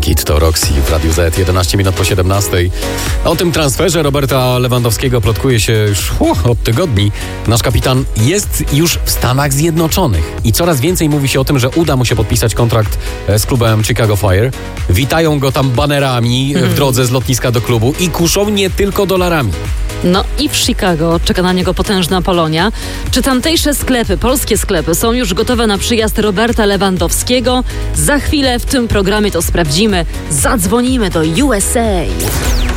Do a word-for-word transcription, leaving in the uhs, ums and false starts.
Kid to Roxy w Radiu Z, jedenaście minut po siedemnastej. O tym transferze Roberta Lewandowskiego plotkuje się już uh, od tygodni. Nasz kapitan jest już w Stanach Zjednoczonych i coraz więcej mówi się o tym, że uda mu się podpisać kontrakt z klubem Chicago Fire. Witają go tam banerami w drodze z lotniska do klubu i kuszą nie tylko dolarami. No i w Chicago czeka na niego potężna Polonia. Czy tamtejsze sklepy, polskie sklepy są już gotowe na przyjazd Roberta Lewandowskiego? Za chwilę w tym programie to sprawdzimy. Zadzwonimy do U S A.